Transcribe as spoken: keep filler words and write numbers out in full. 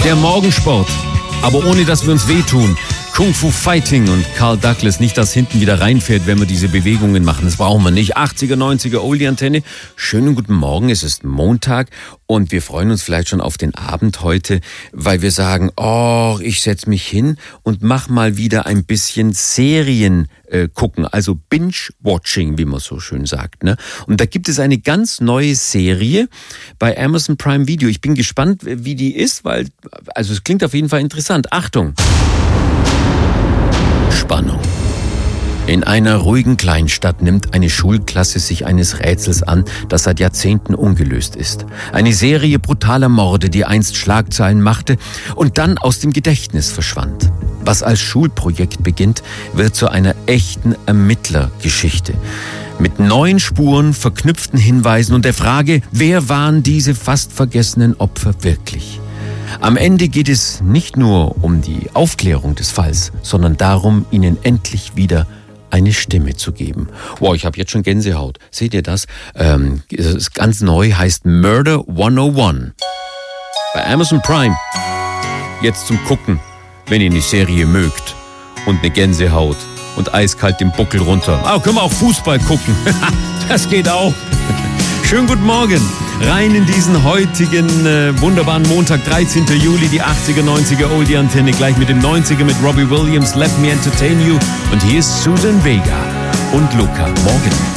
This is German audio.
Der Morgensport, aber ohne dass wir uns wehtun. Kung Fu Fighting und Carl Douglas, nicht dass hinten wieder reinfährt, wenn wir diese Bewegungen machen. Das brauchen wir nicht. achtziger, neunziger Oldie-Antenne. Schönen guten Morgen, es ist Montag und wir freuen uns vielleicht schon auf den Abend heute, weil wir sagen, oh, ich setz mich hin und mach mal wieder ein bisschen Serien äh, gucken, also Binge-Watching, wie man so schön sagt, ne? Und da gibt es eine ganz neue Serie bei Amazon Prime Video. Ich bin gespannt, wie die ist, weil, also es klingt auf jeden Fall interessant. Achtung! Spannung. In einer ruhigen Kleinstadt nimmt eine Schulklasse sich eines Rätsels an, das seit Jahrzehnten ungelöst ist. Eine Serie brutaler Morde, die einst Schlagzeilen machte und dann aus dem Gedächtnis verschwand. Was als Schulprojekt beginnt, wird zu einer echten Ermittlergeschichte. Mit neuen Spuren, verknüpften Hinweisen und der Frage, wer waren diese fast vergessenen Opfer wirklich? Am Ende geht es nicht nur um die Aufklärung des Falls, sondern darum, ihnen endlich wieder eine Stimme zu geben. Wow, ich habe jetzt schon Gänsehaut. Seht ihr das? Ähm, das ist ganz neu, heißt Murder hundertundeins. Bei Amazon Prime. Jetzt zum Gucken, wenn ihr eine Serie mögt. Und eine Gänsehaut und eiskalt den Buckel runter. Ah, können wir auch Fußball gucken. Das geht auch. Schönen guten Morgen. Rein in diesen heutigen äh, wunderbaren Montag, dreizehnten Juli, die achtziger, neunziger Oldie-Antenne, gleich mit dem neunziger mit Robbie Williams, Let Me Entertain You. Und hier ist Susan Vega und Luca. Morgen.